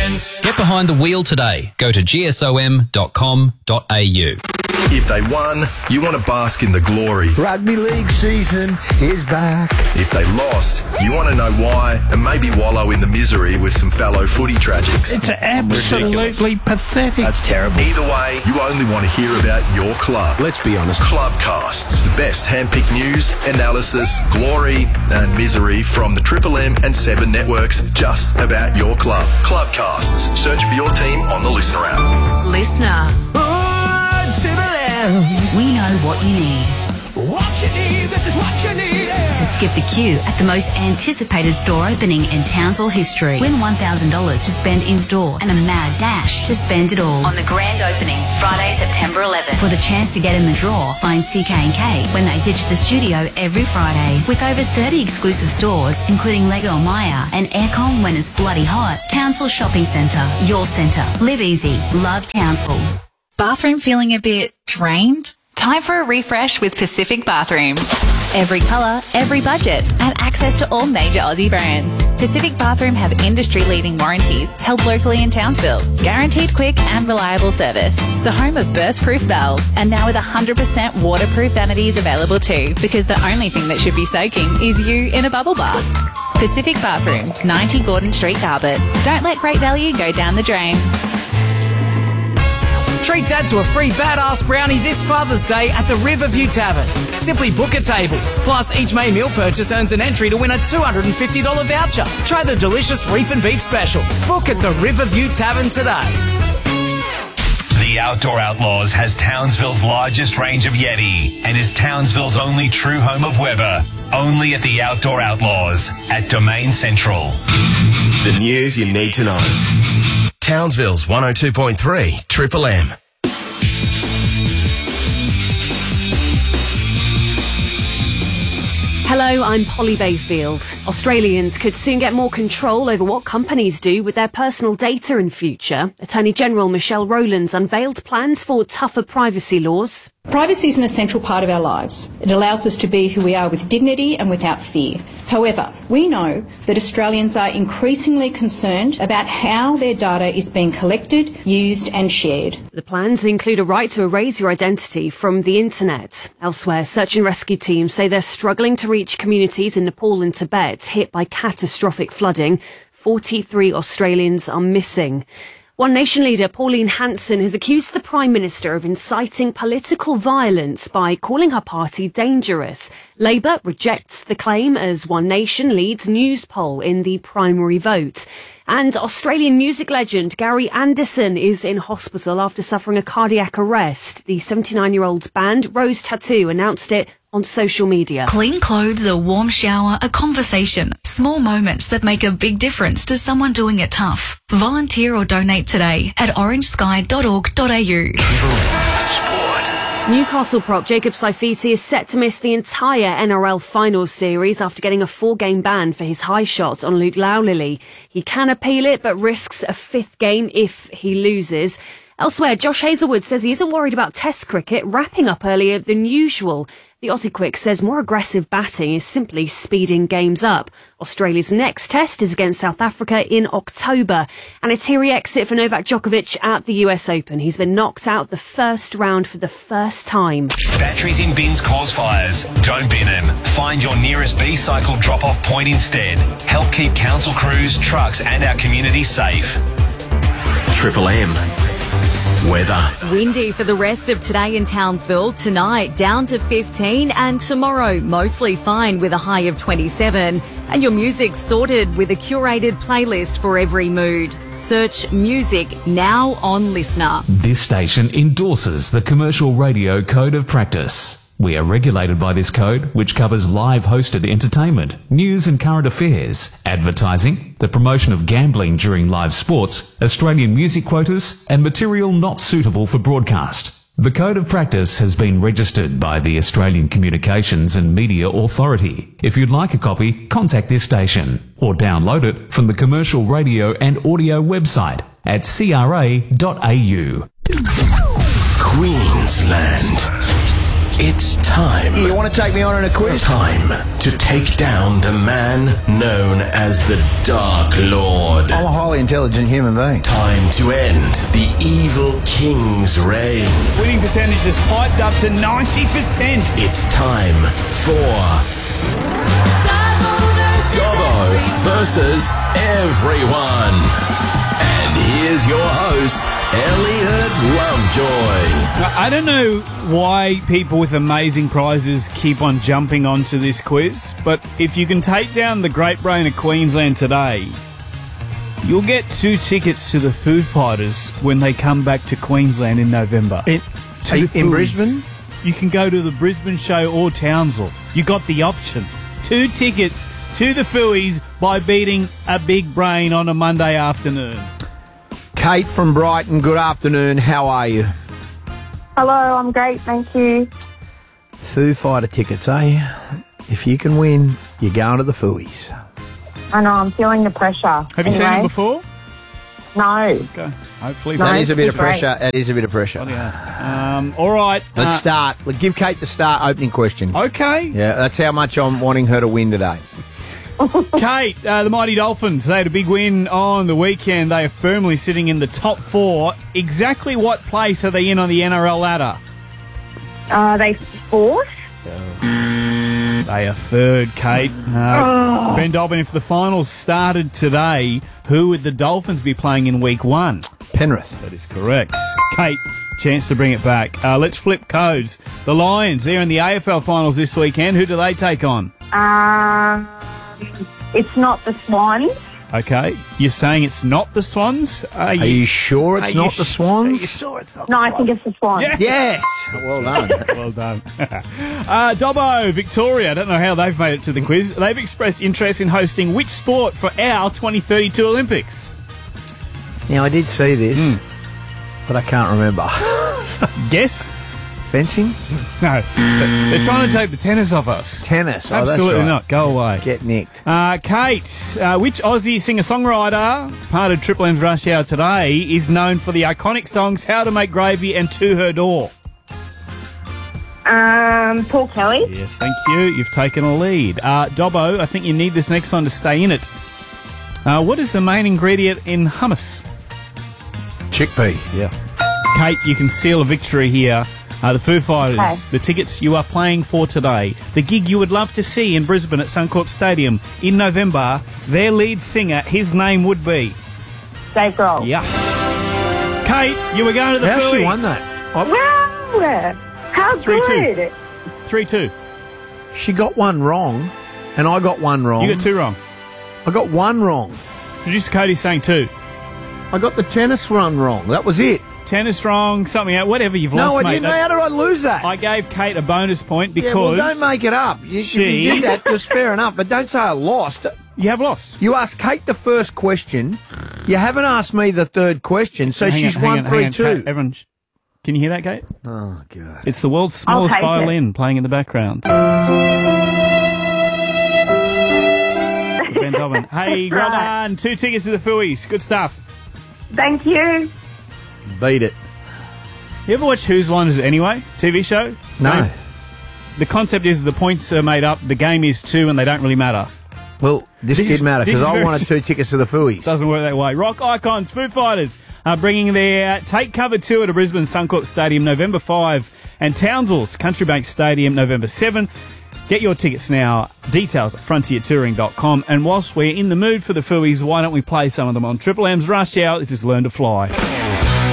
sense. Get behind the wheel today. Go to gsom.com.au. If they won, you want to bask in the glory. Rugby league season is back. If they lost, you want to know why and maybe wallow in the misery with some fellow footy tragics. It's absolutely pathetic. That's terrible. Either way, you only want to hear about your club. Let's be honest. Clubcasts, the best handpicked news, analysis, glory and misery from the Triple M and 7 networks just about your club. Clubcasts. Search for your team on the Listener app. Listener. We know what you need. What you need, this is what you need. To skip the queue at the most anticipated store opening in Townsville history. Win $1,000 to spend in-store and a mad dash to spend it all on the grand opening, Friday, September 11th. For the chance to get in the draw, find CK&K when they ditch the studio every Friday. With over 30 exclusive stores, including Lego Maya and Aircon when it's bloody hot. Townsville Shopping Centre, your centre. Live easy. Love Townsville. Bathroom feeling a bit drained? Time for a refresh with Pacific Bathroom. Every colour, every budget, and access to all major Aussie brands. Pacific Bathroom have industry-leading warranties, held locally in Townsville. Guaranteed quick and reliable service. The home of burst-proof valves, and now with 100% waterproof vanities available too, because the only thing that should be soaking is you in a bubble bath. Pacific Bathroom, 90 Gordon Street, Garbett. Don't let great value go down the drain. Treat Dad to a free badass brownie this Father's Day at the Riverview Tavern. Simply book a table. Plus, each May meal purchase earns an entry to win a $250 voucher. Try the delicious Reef and Beef Special. Book at the Riverview Tavern today. The Outdoor Outlaws has Townsville's largest range of Yeti and is Townsville's only true home of Weber. Only at the Outdoor Outlaws at Domain Central. The news you need to know. Townsville's 102.3 Triple M. Hello, I'm Polly Bayfield. Australians could soon get more control over what companies do with their personal data in future. Attorney General Michelle Rowlands unveiled plans for tougher privacy laws. Privacy is an essential part of our lives. It allows us to be who we are with dignity and without fear. However, we know that Australians are increasingly concerned about how their data is being collected, used and shared. The plans include a right to erase your identity from the internet. Elsewhere, search and rescue teams say they're struggling to reach communities in Nepal and Tibet hit by catastrophic flooding. 43 Australians are missing. One Nation leader, Pauline Hanson, has accused the Prime Minister of inciting political violence by calling her party dangerous. Labour rejects the claim as One Nation leads News poll in the primary vote. And Australian music legend Gary Anderson is in hospital after suffering a cardiac arrest. The 79-year-old's band, Rose Tattoo, announced it on social media. Clean clothes, a warm shower, a conversation. Small moments that make a big difference to someone doing it tough. Volunteer or donate today at orangesky.org.au. Newcastle prop Jacob Saifiti is set to miss the entire NRL Finals series after getting a 4-game ban for his high shot on Luke Laulili. He can appeal it but risks a 5th game if he loses. Elsewhere, Josh Hazlewood says he isn't worried about Test cricket wrapping up earlier than usual. The Aussie Quick says more aggressive batting is simply speeding games up. Australia's next Test is against South Africa in October. And a teary exit for Novak Djokovic at the US Open. He's been knocked out the first round for the first time. Batteries in bins cause fires. Don't bin them. Find your nearest B-cycle drop-off point instead. Help keep council crews, trucks and our community safe. Triple M. Weather. Windy for the rest of today in Townsville. Tonight down to 15 and tomorrow mostly fine with a high of 27. And your music sorted with a curated playlist for every mood. Search music now on Listener. This station endorses the Commercial Radio Code of Practice. We are regulated by this code, which covers live hosted entertainment, news and current affairs, advertising, the promotion of gambling during live sports, Australian music quotas, and material not suitable for broadcast. The Code of Practice has been registered by the Australian Communications and Media Authority. If you'd like a copy, contact this station or download it from the Commercial Radio and Audio website at cra.au. Queensland. It's time. You want to take me on in a quiz? Time to take down the man known as the Dark Lord. I'm a highly intelligent human being. Time to end the evil king's reign. Winning percentage has piped up to 90%. It's time for Dobbo versus everyone. And here's your host, Elliot Lovejoy. I don't know why people with amazing prizes keep on jumping onto this quiz, but if you can take down the great brain of Queensland today, you'll get 2 tickets to the Foo Fighters when they come back to Queensland in November. In Brisbane? You can go to the Brisbane show or Townsville. You got the option. 2 tickets to the Fooies by beating a big brain on a Monday afternoon. Kate from Brighton, good afternoon. How are you? Hello, I'm great, thank you. Foo Fighter tickets, eh? If you can win, you're going to the Fooies. I know, I'm feeling the pressure. Have you seen them before? No. Okay. Hopefully. That is a bit of pressure. That is a bit of pressure. All right. Let's start. Give Kate the start opening question. Okay. Yeah, that's how much I'm wanting her to win today. Kate, the Mighty Dolphins, they had a big win on the weekend. They are firmly sitting in the top 4. Exactly what place are they in on the NRL ladder? They 4th? They are 3rd, Kate. Ben Dobbin, if the finals started today, who would the Dolphins be playing in week 1? Penrith. That is correct. Kate, chance to bring it back. Let's flip codes. The Lions, they're in the AFL finals this weekend. Who do they take on? It's not the Swans. Okay. You're saying it's not the Swans? Are you sure it's not the Swans? Are you sure it's not No, I think it's the Swans. Yes. Well done. Well done. Dobbo, Victoria, I don't know how they've made it to the quiz. They've expressed interest in hosting which sport for our 2032 Olympics? Now, I did see this, but I can't remember. Guess? Fencing? No. They're trying to take the tennis off us. Tennis? Oh, Absolutely that's right. not. Go away. Get nicked. Kate, which Aussie singer-songwriter, part of Triple M's Rush Hour today, is known for the iconic songs How to Make Gravy and To Her Door? Paul Kelly. Yes, thank you. You've taken a lead. Dobbo, I think you need this next one to stay in it. What is the main ingredient in hummus? Chickpea. Yeah. Kate, you can seal a victory here. The Foo Fighters, Okay. the tickets you are playing for today, the gig you would love to see in Brisbane at Suncorp Stadium in November, their lead singer, his name would be? Dave Grohl. Yeah. Kate, you were going to the How Fooies. she won that? Wow! How 3-2. good! 3-2. She got one wrong, and I got one wrong. You got 2 wrong. I got one wrong. Producer Cody's saying 2. I got the tennis run wrong. That was it. Tennis wrong, something out, whatever you've No, lost, I mate. didn't. How did I lose that? I gave Kate a bonus point because... Yeah, well, don't make it up. If you did that, just fair enough. But don't say I lost. You have lost. You asked Kate the first question. You haven't asked me the third question, so she's won 3-2. Kate, everyone, can you hear that, Kate? Oh, God. It's the world's smallest violin playing in the background. Ben Dobbin. Hey, well done. 2 tickets to the Fooies. Good stuff. Thank you. Beat it. You ever watch Whose Line Is It Anyway? TV show? No. The concept is the points are made up, the game is 2, and they don't really matter. Well, this did matter because I wanted 2 tickets to the Fooies. Doesn't work that way. Rock Icons, Foo Fighters are bringing their Take Cover tour to Brisbane Suncorp Stadium November 5 and Townsville's Country Bank Stadium November 7. Get your tickets now. Details at frontiertouring.com. And whilst we're in the mood for the Fooies, why don't we play some of them on Triple M's Rush Hour? This is Learn to Fly.